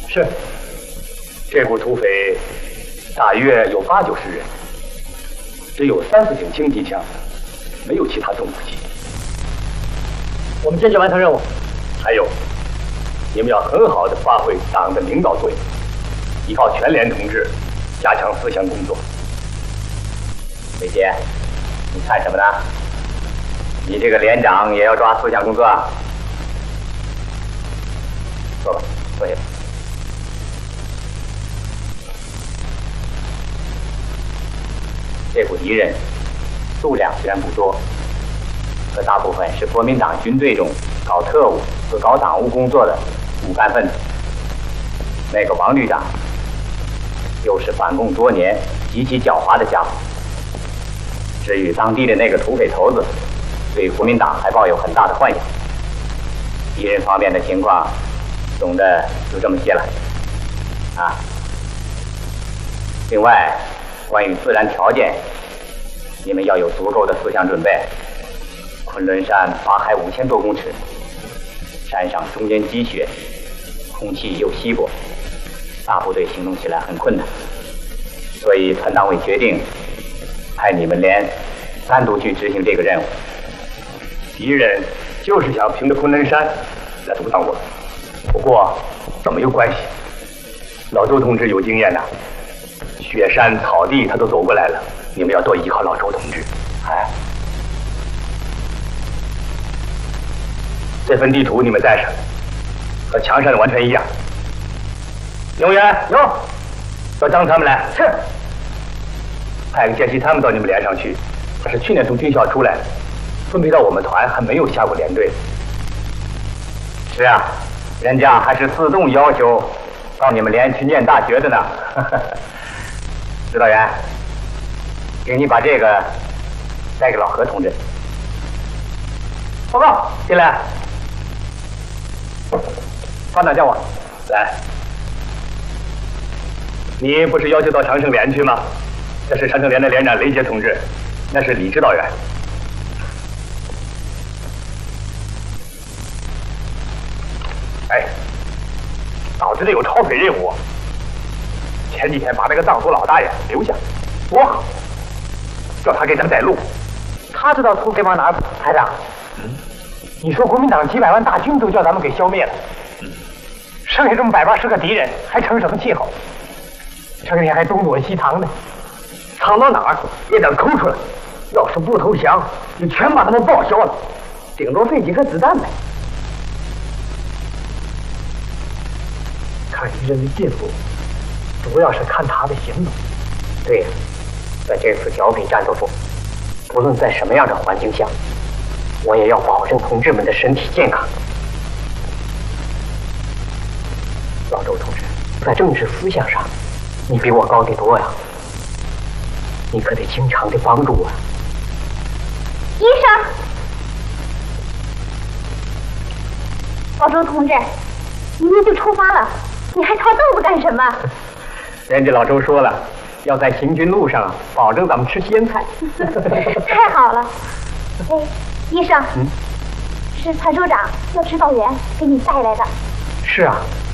是。这股土匪大约有80-90人，只有3-4挺轻机枪，没有其他重武器。我们坚决完成任务。还有，你们要很好的发挥党的领导作用，依靠全连同志加强思想工作。 伟杰，你看什么呢？你这个连长也要抓思想工作啊？坐吧，坐下。这股敌人数量虽然不多，可大部分是国民党军队中搞特务和搞党务工作的骨干分子。那个王旅长又是反共多年、极其狡猾的家伙。至于当地的那个土匪头子，对国民党还抱有很大的幻想。敌人方面的情况，总的就这么些了。啊，另外，关于自然条件，你们要有足够的思想准备。昆仑山法海5000多公尺，山上终年积雪，空气又稀薄，大部队行动起来很困难。所以村党委决定派你们连单独去执行这个任务。 敌人就是想凭着昆仑山来阻挡我们，不过这没有关系。老周同志有经验呐，雪山草地他都走过来了，你们要多依靠老周同志。哎，这份地图你们带上，和墙上的完全一样。刘员有，叫张他们来。是。派个见习他们到你们连上去，他是去年从军校出来的，分配到我们团还没有下过连队。 是啊，人家还是自动要求到你们连去念大学的呢。指导员，请你把这个带给老何同志。 报告，进来。团长叫我来。你不是要求到长盛连去吗？这是长盛连的连长雷杰同志，那是李指导员。哎，岛这里有超匪任务，前几天把那个藏族老大爷留下，多好，叫他给咱们带路。 他知道土匪往哪儿跑，排长。你说国民党几百万大军都叫咱们给消灭了，剩下这么180个敌人，还成什么气候？成天还东躲西藏的，藏到哪儿也得抠出来。要是不投降，就全把他们报销了，顶多费几颗子弹呗。看敌人的进步，主要是看他的行动。对呀，在这次剿匪战斗中，不论在什么样的环境下，我也要保证同志们的身体健康。老周同志，在政治思想上，你比我高得多呀，你可得经常的帮助我。 医生，老周同志，明天就出发了，你还抄凳子干什么？ 人家老周说了，要在行军路上保证咱们吃鲜菜。 太好了。哎，医生，是参首长叫指导员给你带来的。 是啊，